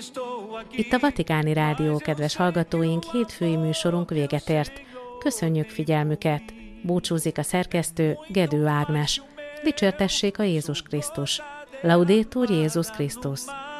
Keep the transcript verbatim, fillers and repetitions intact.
Itt a Vatikáni Rádió, kedves hallgatóink, hétfői műsorunk véget ért. Köszönjük figyelmüket! Búcsúzik a szerkesztő, Gedő Ágnes. Dicsértessék a Jézus Krisztus! Laudetur Jézus Krisztus!